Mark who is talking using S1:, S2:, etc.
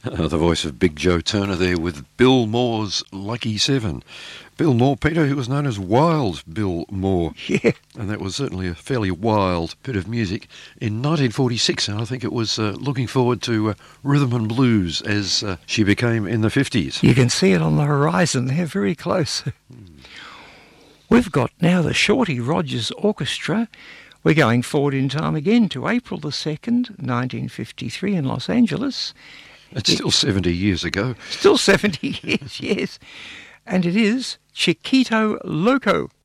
S1: The voice of Big Joe Turner there with Bill Moore's Lucky Seven. Bill Moore, Peter, who was known as Wild Bill Moore.
S2: Yeah.
S1: And that was certainly a fairly wild bit of music. In 1946, I think it was looking forward to rhythm and blues as she became in the 50s.
S2: You can see it on the horizon there, very close. We've got now the Shorty Rogers Orchestra. We're going forward in time again to April the 2nd, 1953 in Los Angeles.
S1: It's still 70 years ago.
S2: Still 70 years, yes. And it is Chiquito Loco.